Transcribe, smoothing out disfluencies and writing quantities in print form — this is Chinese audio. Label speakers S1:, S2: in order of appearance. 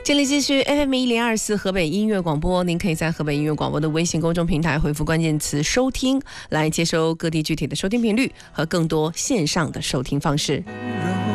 S1: 这里继续 FM1024河北音乐广播，您可以在河北音乐广播的微信公众平台回复关键词收听，来接收各地具体的收听频率和更多线上的收听方式。